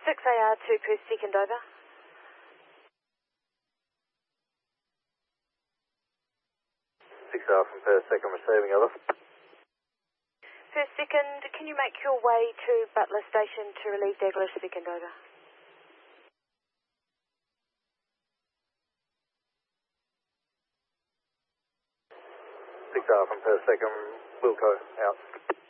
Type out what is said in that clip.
6AR 2 per second, over. 6R from per second receiving, over. Per second, can you make your way to Butler Station to relieve Dagler, second, over. 6R from per second, Wilco, out.